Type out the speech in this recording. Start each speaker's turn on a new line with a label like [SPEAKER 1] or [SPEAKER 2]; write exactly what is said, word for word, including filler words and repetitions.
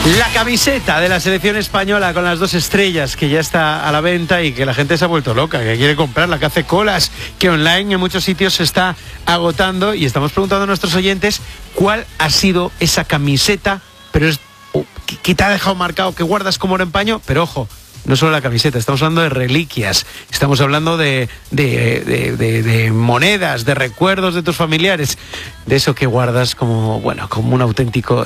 [SPEAKER 1] La camiseta de la selección española con las dos estrellas que ya está a la venta y que la gente se ha vuelto loca, que quiere comprarla, que hace colas, que online en muchos sitios se está agotando, y estamos preguntando a nuestros oyentes cuál ha sido esa camiseta, pero es, oh, que, que te ha dejado marcado, que guardas como oro en paño. Pero ojo, no solo la camiseta, estamos hablando de reliquias, estamos hablando de, de, de, de, de monedas, de recuerdos de tus familiares, de eso que guardas como, bueno, como un auténtico